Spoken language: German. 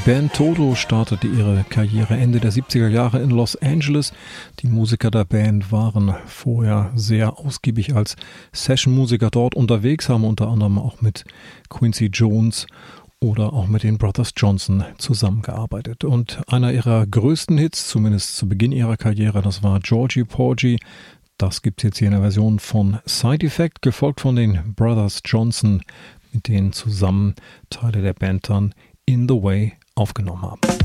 Band Toto startete ihre Karriere Ende der 70er Jahre in Los Angeles. Die Musiker der Band waren vorher sehr ausgiebig als Session-Musiker dort unterwegs, haben unter anderem auch mit Quincy Jones oder auch mit den Brothers Johnson zusammengearbeitet. Und einer ihrer größten Hits, zumindest zu Beginn ihrer Karriere, das war Georgie Porgy. Das gibt es jetzt hier in der Version von Side Effect, gefolgt von den Brothers Johnson, mit denen zusammen Teile der Band dann In the Way aufgenommen haben.